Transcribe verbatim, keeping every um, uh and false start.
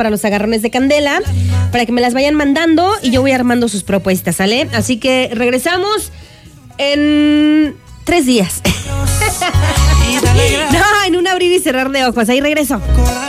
para los agarrones de candela, para que me las vayan mandando y yo voy armando sus propuestas, ¿sale? Así que regresamos en tres días. No, en un abrir y cerrar de ojos. Ahí regreso.